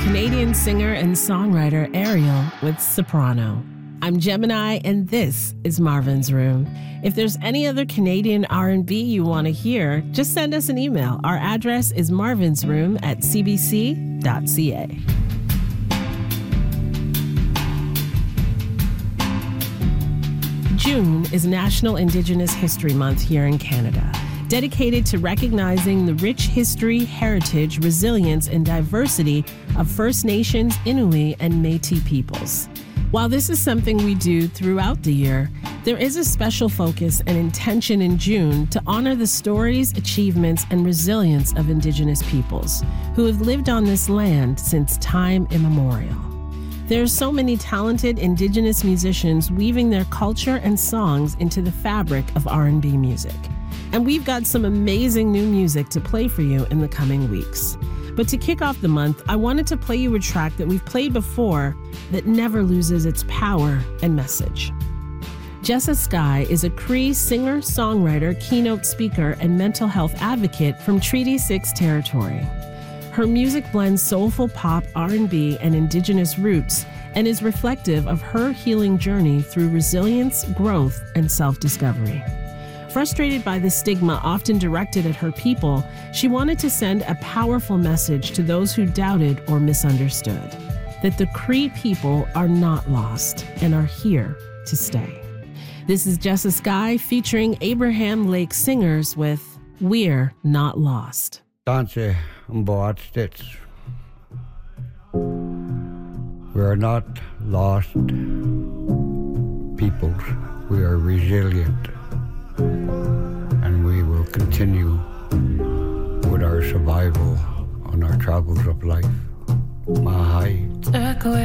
Canadian singer and songwriter Ariel with Soprano. I'm Gemini, and this is Marvin's Room. If there's any other Canadian R&B you want to hear, just send us an email. Our address is marvinsroom@cbc.ca. June is National Indigenous History Month here in Canada, dedicated to recognizing the rich history, heritage, resilience, and diversity of First Nations, Inuit, and Métis peoples. While this is something we do throughout the year, there is a special focus and intention in June to honor the stories, achievements, and resilience of Indigenous peoples who have lived on this land since time immemorial. There are so many talented Indigenous musicians weaving their culture and songs into the fabric of R&B music. And we've got some amazing new music to play for you in the coming weeks. But to kick off the month, I wanted to play you a track that we've played before that never loses its power and message. Jessa Sky is a Cree singer, songwriter, keynote speaker, and mental health advocate from Treaty 6 territory. Her music blends soulful pop, R&B, and Indigenous roots and is reflective of her healing journey through resilience, growth, and self-discovery. Frustrated by the stigma often directed at her people, she wanted to send a powerful message to those who doubted or misunderstood, that the Cree people are not lost and are here to stay. This is Jessa Sky featuring Abraham Lake Singers with We're Not Lost. Danse Mboat Stitz. We are not lost peoples. We are resilient. And we will continue with our survival on our travels of life. Mahai.